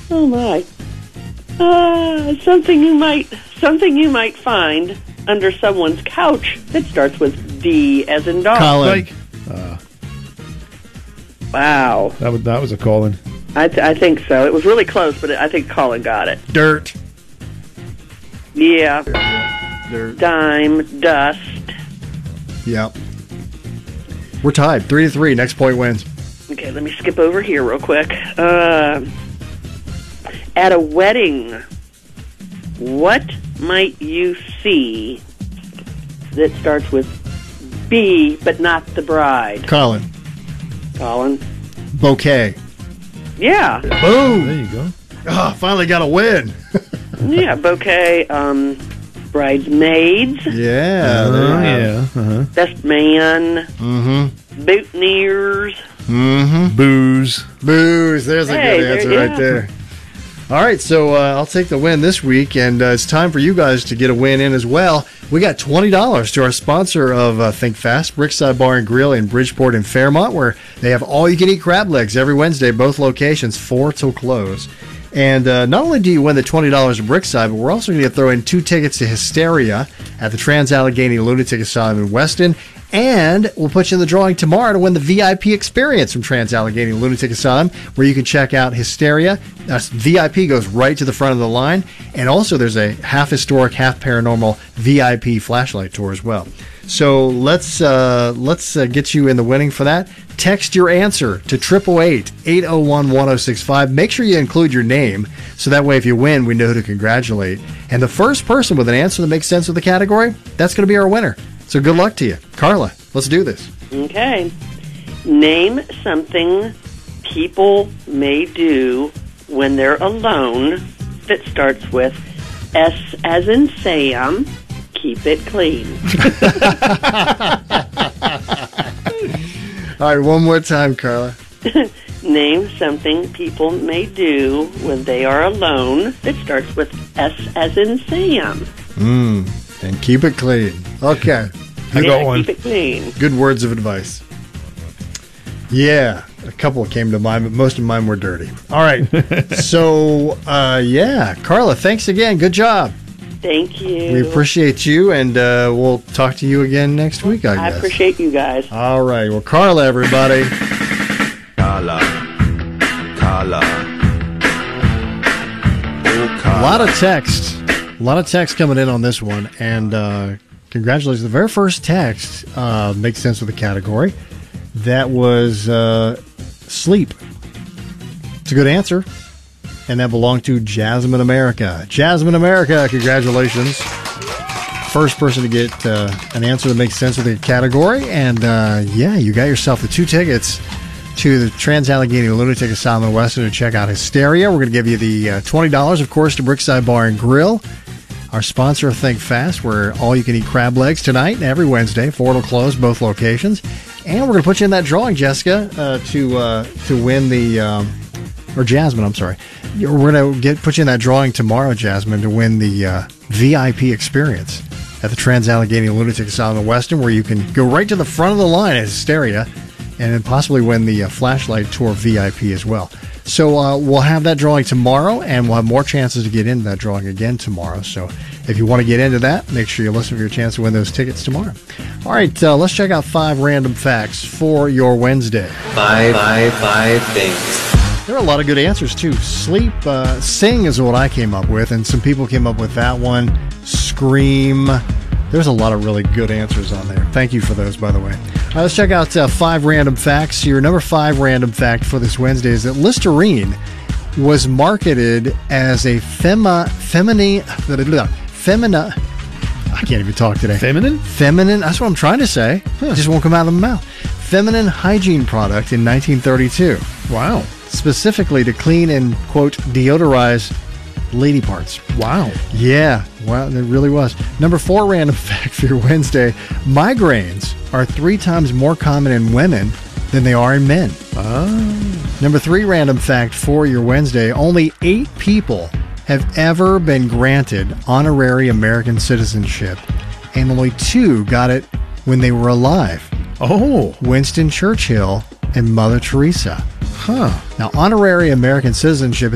Oh my. Something you might find under someone's couch that starts with D as in dog. Colin. Wow. That was a call-in. I think so. It was really close, but I think Colin got it. Dirt. Yeah. Dirt. Dime, dust. Yep. We're tied, 3-3. Next point wins. Okay, let me skip over here real quick. At a wedding, what might you see that starts with B, but not the bride? Colin. Bouquet. Yeah. Boom. There you go. Oh, finally got a win. Yeah, bouquet, bridesmaids. Yeah. Best man. Mm-hmm. Boutonnieres. Mm-hmm. Booze. There's a good answer right there. All right, so I'll take the win this week, and it's time for you guys to get a win in as well. We got $20 to our sponsor of Think Fast, Brickside Bar and Grill in Bridgeport and Fairmont, where they have all-you-can-eat crab legs every Wednesday, both locations, 4 till close. And not only do you win the $20 at Brickside, but we're also going to throw in 2 tickets to Hysteria at the Trans-Allegheny Lunatic Asylum in Weston. And we'll put you in the drawing tomorrow to win the VIP experience from Trans-Allegheny Lunatic Asylum, where you can check out Hysteria. VIP goes right to the front of the line. And also there's a half historic, half paranormal VIP flashlight tour as well. So let's get you in the winning for that. Text your answer to 888-801-1065. Make sure you include your name, so that way if you win, we know who to congratulate. And the first person with an answer that makes sense with the category, that's going to be our winner. So good luck to you. Carla, let's do this. Okay. Name something people may do when they're alone that starts with S as in Sam, keep it clean. All right, one more time, Carla. Name something people may do when they are alone that starts with S as in Sam. And keep it clean. Okay. I got one. Keep it clean. Good words of advice. Yeah, a couple came to mind, but most of mine were dirty. All right. So, Carla, thanks again. Good job. Thank you. We appreciate you, and we'll talk to you again next week, I guess. I appreciate you guys. All right. Well, Carla, everybody. Carla. Oh, Carla. A lot of text coming in on this one, and congratulations. The very first text makes sense with the category. That was sleep. It's a good answer. And that belonged to Jasmine America. Jasmine America, congratulations. First person to get an answer that makes sense with the category. And, you got yourself the 2 tickets to the Trans-Allegheny Lunatic Asylum in Weston to check out Hysteria. We're going to give you the $20, of course, to Brickside Bar and Grill, our sponsor of Think Fast, where all-you-can-eat crab legs tonight and every Wednesday, 4 till close, both locations. And we're going to put you in that drawing, Jessica, to win the... or Jasmine, I'm sorry. We're going to put you in that drawing tomorrow, Jasmine, to win the VIP experience at the Trans-Allegheny Lunatic Asylum in Weston, where you can go right to the front of the line at Hysteria and then possibly win the Flashlight Tour VIP as well. So we'll have that drawing tomorrow, and we'll have more chances to get into that drawing again tomorrow. So if you want to get into that, make sure you listen for your chance to win those tickets tomorrow. All right, let's check out 5 random facts for your Wednesday. Five things. There are a lot of good answers, too. Sleep, sing is what I came up with, and some people came up with that one. Scream. There's a lot of really good answers on there. Thank you for those, by the way. All right, let's check out 5 random facts. Your number 5 random fact for this Wednesday is that Listerine was marketed as a feminine. I can't even talk today. Feminine? Feminine. That's what I'm trying to say. It just won't come out of my mouth. Feminine hygiene product in 1932. Wow. Specifically to clean and, quote, deodorize lady parts. Wow. Yeah. Wow, it really was. Number 4 random fact for your Wednesday. Migraines are 3 times more common in women than they are in men. Oh. Number 3 random fact for your Wednesday. Only 8 people have ever been granted honorary American citizenship, and only 2 got it when they were alive. Oh. Winston Churchill and Mother Teresa. Huh. Now, honorary American citizenship